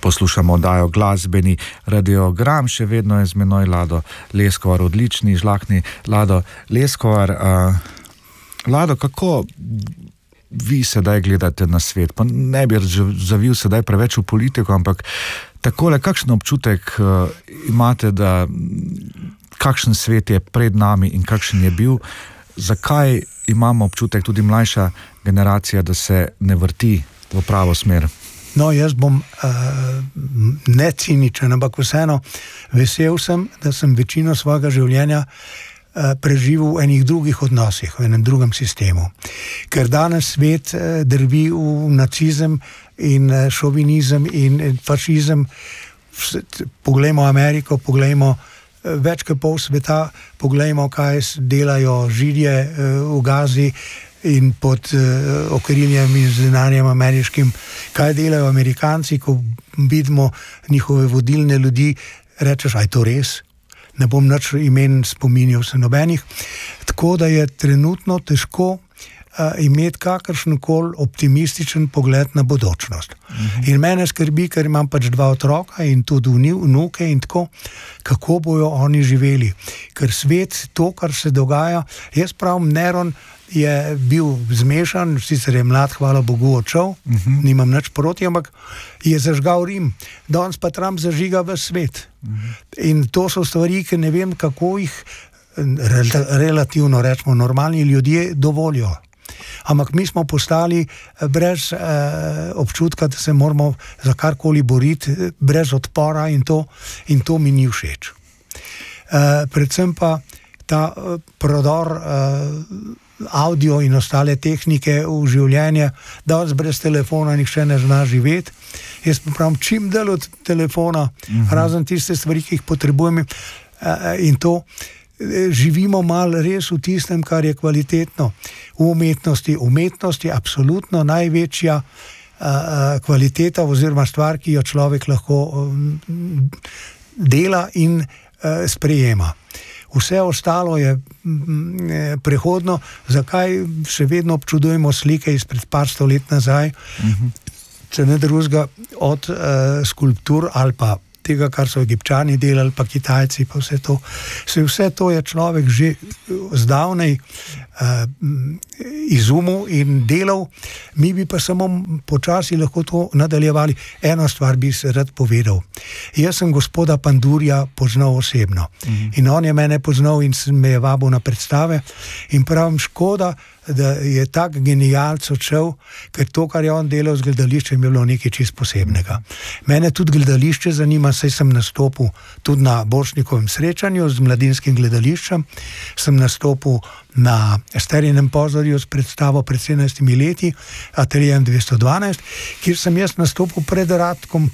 Poslušamo oddajo Glasbeni radiogram, še vedno je z menoj Lado Leskovar, odlični, žlahtni Lado Leskovar. Lado, kako vi sedaj gledate na svet? Pa ne bi zavil sedaj preveč v politiko, ampak takole, kakšen občutek imate, da kakšen svet je pred nami in kakšen je bil? Zakaj imamo občutek, tudi mlajša generacija, da se ne vrti v pravo smer? No, jaz bom ne ciničen, ampak vseeno vesel sem, da sem večino svojega življenja preživel v enih drugih odnosih, v enem drugem sistemu. Ker danes svet drvi v nacizem in šovinizem in fašizem. Poglejmo Ameriko, poglejmo več kot pol sveta, poglejmo, kaj delajo Židje v Gazi in pod okriljem in denarjem ameriškim, kaj delajo Amerikanci, ko vidimo njihove vodilne ljudi, rečeš, aj to res? Ne bom nič imen spominjal se nobenih. Tako da je trenutno težko imeti kakršenkoli optimističen pogled na bodočnost. In mene skrbi, ker imam pač 2 otroka in tudi vnuke in tako, kako bojo oni živeli. Ker svet, to, kar se dogaja, jaz pravim, Neron je bil zmešan, sicer je mlad, hvala Bogu, odšel, nimam nič proti, ampak je zažgal Rim. Danes pa Trump zažiga v svet. In to so stvari, ki ne vem, kako jih relativno, rečemo, normalni ljudje dovolijo. Ampak mi smo postali brez občutka, da se moramo za karkoli boriti, brez odpora in to mi ni všeč. Predvsem pa ta prodor audio in ostale tehnike v življenje, danes brez telefona nihče ne zna živeti. Jaz pa pravim, čim dlje od telefona, razen tiste stvari, ki jih potrebujem in to, živimo malo res v tistem, kar je kvalitetno. V umetnosti absolutno največja kvaliteta oziroma stvar, ki jo človek lahko dela in sprejema. Vse ostalo je prehodno. Zakaj še vedno občudujemo slike izpred par stolet nazaj, če ne drugega od skulptur ali pa tega, kar so Egipčani delali, pa Kitajci, pa vse to. Vse to je človek že zdavnej izumil in delal, mi bi pa samo počasi lahko to nadaljevali. Eno stvar bi se rad povedal. Jaz sem gospoda Pandurja poznal osebno. In on je mene poznal in me je vabil na predstave in pravim, škoda, da je tak genijalc odšel, ker to, kar je on delal z gledališčem, je bilo nekaj čist posebnega. Mene tudi gledališče zanima, saj sem nastopil tudi na Borštnikovem srečanju z mladinskim gledališčem, sem nastopil na Sterinem pozorju s predstavo pred 17 leti, Ateljejem 212, kjer sem jaz nastopil pred Radkom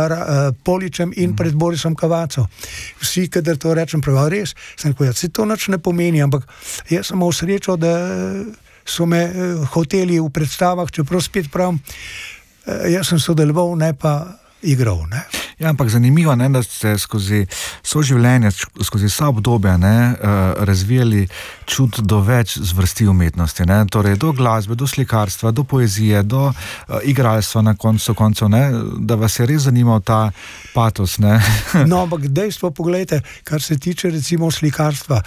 Poličem in pred Borisom Kavacom. Vsi, kadar to rečem, pravijo, res, sem rekel, se to nič ne pomeni, ampak jaz sem imel srečo, da so me hoteli v predstavah, čeprav spet pravim, jaz sem sodeloval, ne pa igral, ne. Ja, ampak zanimivo, ne, da ste skozi soživljenje, skozi vsa obdobja, ne, razvijali čut do več zvrsti umetnosti, ne, torej do glasbe, do slikarstva, do poezije, do igralstva na koncu koncev, ne, da vas je res zanimal ta patos, ne. No, ampak dejstvo, poglejte, kar se tiče recimo slikarstva,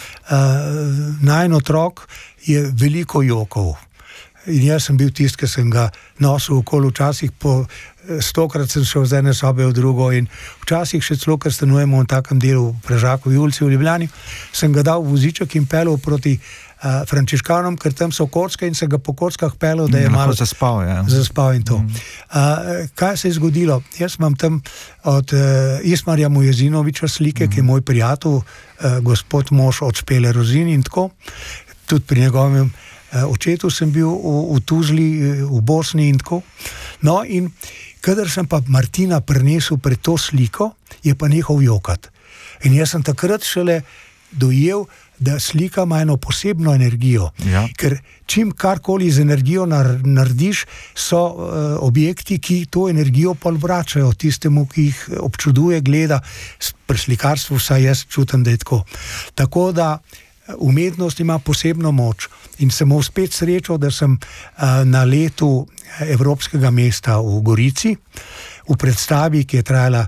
najin otrok je veliko jokov. In jaz sem bil tist, ki sem ga nosil okoli, včasih po 100-krat sem šel z ene sobe v drugo in včasih še celo, ker stanujemo v takem delu v Pražakovi ulici v Ljubljani, sem ga dal v voziček in pelil proti Frančiškanom, ker tam so kocke in se ga po kockah pelil, da je malo zaspal, ja. Zaspal in to. Kaj se je zgodilo? Jaz imam tam od Ismarja Mujezinoviča slike, ki je moj prijatelj, gospod mož od Špele Rozin in tako, tudi pri njegovem očetu sem bil v Tuzli, v Bosni in tako. No in kadar sem pa Martina prinesel pred to sliko, je pa nehal jokati. In jaz sem takrat šele dojel, da slika ima eno posebno energijo. Ja. Ker čim karkoli z energijo narediš, so objekti, ki to energijo pol vračajo tistemu, ki jih občuduje, gleda. Pri slikarstvu vsaj jaz čutim, da je tako. Tako da umetnost ima posebno moč in sem imel spet srečo, da sem na letu Evropskega mesta v Gorici v predstavi, ki je trajala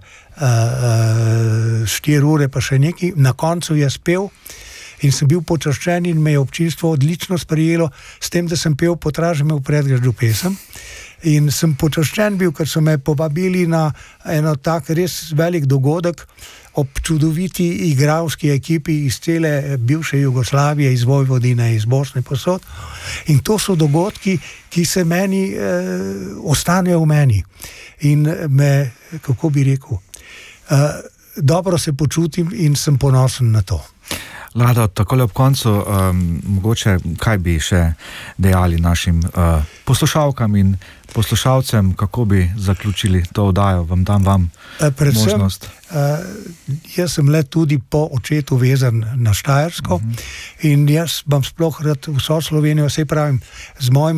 4 ure, pa še nekaj, na koncu je spel in sem bil počaščen in me je občinstvo odlično sprejelo, s tem, da sem pel Potraži me v predgražju pesem. In sem počaščen bil, ker so me povabili na eno tak res velik dogodek ob čudoviti igralski ekipi iz cele bivše Jugoslavije, iz Vojvodine, iz Bosne posod. In to so dogodki, ki se meni ostanejo v meni. In me, kako bi rekel, dobro se počutim in sem ponosen na to. Lado, takole ob koncu, mogoče kaj bi še dejali našim poslušalkam in poslušalcem, kako bi zaključili to oddajo, vam dam možnost. Jaz sem le tudi po očetu vezan na Štajersko in jaz bom sploh rad vso Slovenijo, saj pravim, z mojim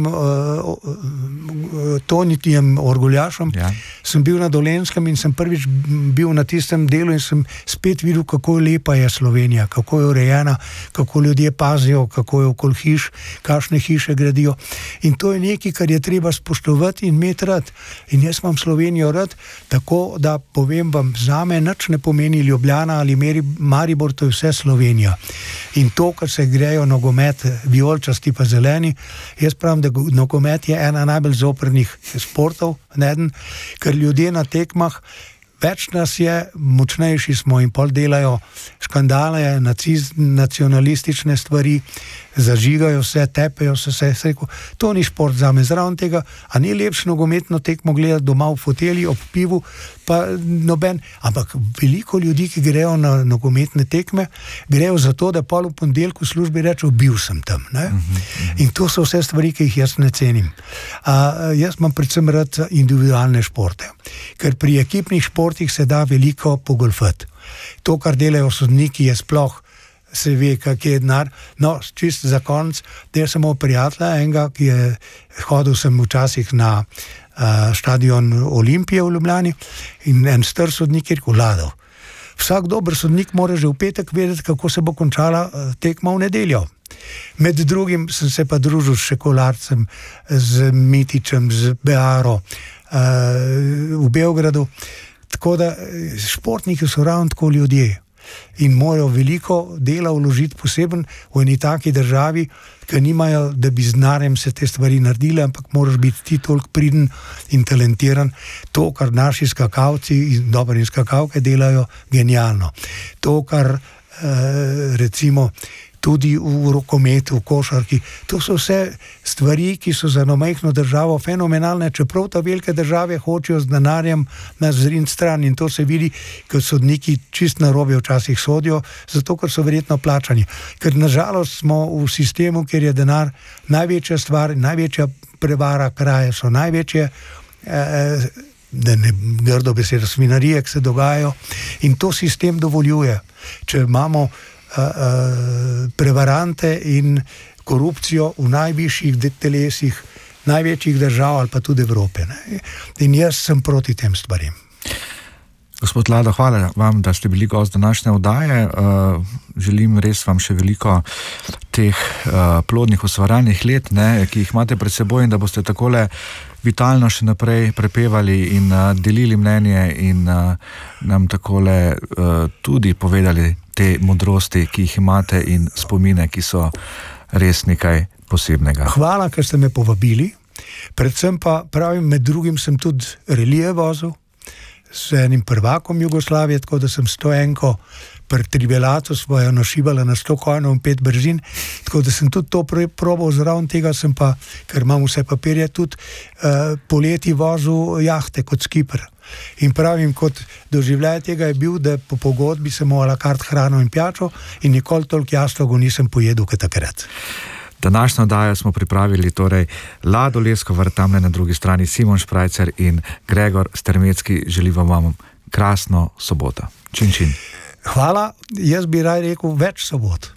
Tonitijem Orguljašem, sem bil na Dolenjskem in sem prvič bil na tistem delu in sem spet videl, kako lepa je Slovenija, kako je urejena, kako ljudje pazijo, kako je okoli hiš, kakšne hiše gradijo. In to je nekaj, kar je treba spoštovati in imeti rad. In jaz imam Slovenijo rad, tako da povem vam, zame nič ne pomeni Ljubljana ali Maribor, to je vse Slovenija. In to, kar se grejo nogomet, vijoličasti pa zeleni, jaz pravim, da nogomet je ena najbolj zoprnih športov, ker ljudje na tekmah, več nas je, močnejši smo in pol delajo škandale, nacionalistične stvari, zažigajo se, tepejo se, to ni šport zame. Zraven tega, a ni lepše nogometno tekmo gledati doma v fotelji, ob pivu, pa noben, ampak veliko ljudi, ki grejo na nogometne tekme, grejo zato, da pol v ponedeljku v službi rečejo, bil sem tam. In to so vse stvari, ki jih jaz ne cenim. Jaz imam predvsem rad individualne športe, ker pri ekipnih športih se da veliko pogolfati. To, kar delajo sodniki, je sploh se ve, kak je denar. No, čist za konec, del sem imel prijatelja enega, ki je hodil sem včasih na štadion Olimpije v Ljubljani in en star sodnik je rekel, Lado, vsak dober sodnik mora že v petek vedeti, kako se bo končala tekma v nedeljo. Med drugim sem se pa družil s Šekolarcem, z Mitičem, z Bearo v Beogradu. Tako da športniki so ravno tako ljudje in morajo veliko dela vložiti poseben v eni taki državi, ki nimajo, da bi z denarjem se te stvari naredile, ampak moraš biti ti toliko priden in talentiran. To, kar naši skakavci in dobri skakavke delajo, genialno. To, kar recimo tudi v rokometu, v košarki, to so vse stvari, ki so za eno majhno državo fenomenalne, čeprav ta velike države hočejo z denarjem nas zriniti stran in to se vidi, ker sodniki čist narobe včasih sodijo, zato ker so verjetno plačani. Ker nažalost smo v sistemu, kjer je denar največja stvar, največja prevara, kraje so največje, da ne grdo besedo, svinarije, ki se dogajajo in to sistem dovoljuje. Če imamo prevarante in korupcijo v najvišjih telesih, največjih držav ali pa tudi Evrope. In jaz sem proti tem stvarim. Gospod Lado, hvala vam, da ste bili gost današnje oddaje. Želim res vam še veliko teh plodnih ustvarjalnih let, ki jih imate pred seboj in da boste takole vitalno še naprej prepevali in delili mnenje in nam takole tudi povedali te modrosti, ki jih imate in spomine, ki so res nekaj posebnega. Hvala, ker ste me povabili. Predvsem pa pravim, med drugim sem tudi relije vozil s enim prvakom Jugoslavije, tako da sem 101 pri Tribelatu svojo našibala na 100 konjev in 5 bržin, tako da sem tudi to probal, zraven tega sem pa, ker imam vse papirje, tudi poleti vozil jahte kot skipper. In pravim, kot doživljaj tega je bil, da po pogodbi sem imel la carte hrano in pijačo in nikoli toliko jastogo nisem pojedel kot takrat. Današnjo oddajo smo pripravili torej Lado Leskovar, tamle na drugi strani Simon Šprajcer in Gregor Strmecki. Želimo vam krasno soboto. Čin. Hvala, jaz bi raj rekel več sobot.